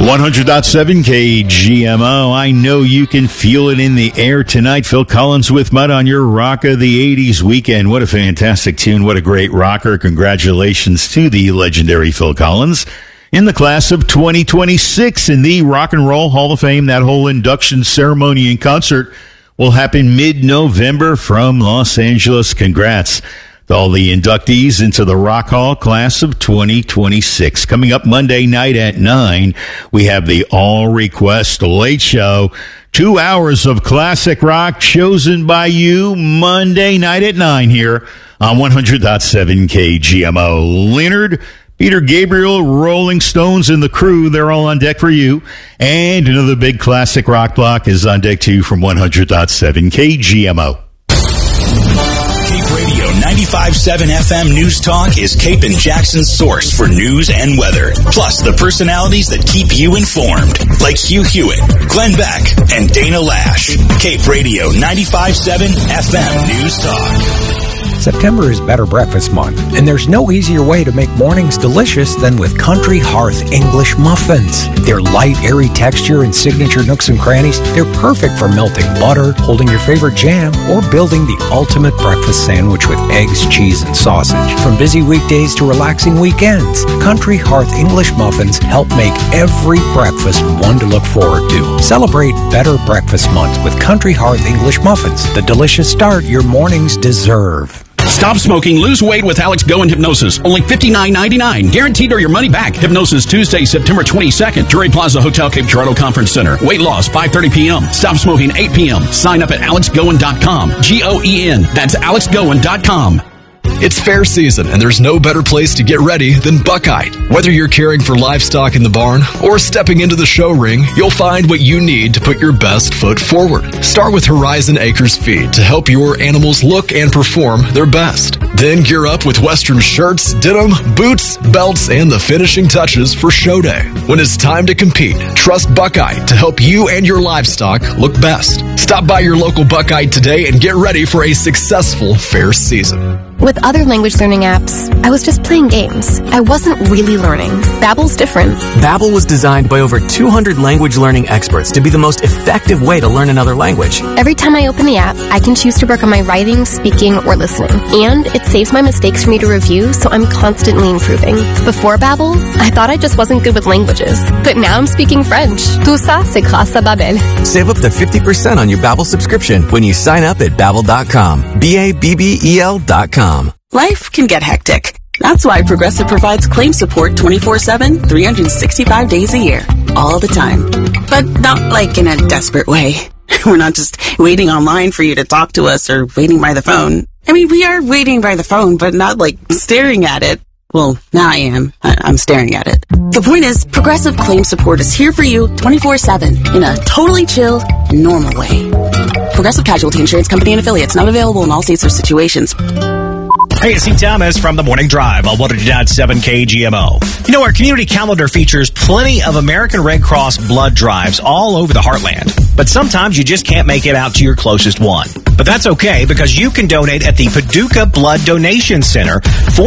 100.7 KGMO. I know you can feel it in the air tonight. Phil Collins with Mud on your Rock of the 80s weekend. What a fantastic tune. What a great rocker. Congratulations to the legendary Phil Collins in the class of 2026 in the Rock and Roll Hall of Fame. That whole induction ceremony and concert will happen mid-November from Los Angeles. Congrats to all the inductees into the Rock Hall class of 2026. Coming up Monday night at 9, we have the All Request Late Show. 2 hours of classic rock chosen by you Monday night at 9 here on 100.7 KGMO. Leonard, Peter Gabriel, Rolling Stones, and the crew, they're all on deck for you. And another big classic rock block is on deck too from 100.7 KGMO. Cape Radio 95.7 FM News Talk is Cape and Jackson's source for news and weather. Plus the personalities that keep you informed, like Hugh Hewitt, Glenn Beck, and Dana Lash. Cape Radio 95.7 FM News Talk. September is Better Breakfast Month, and there's no easier way to make mornings delicious than with Country Hearth English Muffins. Their light, airy texture and signature nooks and crannies, they're perfect for melting butter, holding your favorite jam, or building the ultimate breakfast sandwich with eggs, cheese, and sausage. From busy weekdays to relaxing weekends, Country Hearth English Muffins help make every breakfast one to look forward to. Celebrate Better Breakfast Month with Country Hearth English Muffins, the delicious start your mornings deserve. Stop smoking, lose weight with Alex Go and Hypnosis. Only $59.99. Guaranteed or your money back. Hypnosis Tuesday, September 22nd. Drury Plaza Hotel, Cape Girardeau Conference Center. Weight loss, 5:30 p.m. Stop smoking, 8 p.m. Sign up at alexgoen.com. Goen. That's alexgoen.com. It's fair season, and there's no better place to get ready than Buckeye. Whether you're caring for livestock in the barn or stepping into the show ring, you'll find what you need to put your best foot forward. Start with Horizon Acres Feed to help your animals look and perform their best. Then gear up with Western shirts, denim, boots, belts, and the finishing touches for show day. When it's time to compete, trust Buckeye to help you and your livestock look best. Stop by your local Buckeye today and get ready for a successful fair season. With other language learning apps, I was just playing games. I wasn't really learning. Babbel's different. Babbel was designed by over 200 language learning experts to be the most effective way to learn another language. Every time I open the app, I can choose to work on my writing, speaking, or listening. And it saves my mistakes for me to review, so I'm constantly improving. Before Babbel, I thought I just wasn't good with languages. But now I'm speaking French. Tout ça, c'est grâce à Babbel. Save up to 50% on your Babbel subscription when you sign up at Babbel.com. Babbel.com. Life can get hectic. That's why Progressive provides claim support 24/7, 365 days a year. All the time. But not like in a desperate way. We're not just waiting online for you to talk to us or waiting by the phone. I mean, we are waiting by the phone, but not like staring at it. Well, now I am. I'm staring at it. The point is, Progressive Claim Support is here for you 24/7 in a totally chill, normal way. Progressive Casualty Insurance Company and Affiliates, not available in all states or situations. Hey, it's Steve Thomas from the Morning Drive on 100.7 KGMO. You know, our community calendar features plenty of American Red Cross blood drives all over the heartland. But sometimes you just can't make it out to your closest one. But that's okay, because you can donate at the Paducah Blood Donation Center,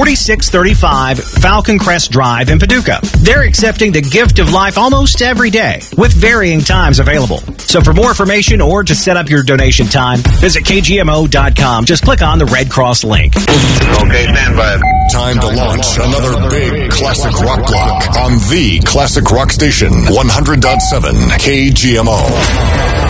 4635 Falcon Crest Drive in Paducah. They're accepting the gift of life almost every day, with varying times available. So for more information or to set up your donation time, visit KGMO.com. Just click on the Red Cross link. Okay, stand by. Time to launch another big classic rock block on the classic rock station, 100.7 KGMO.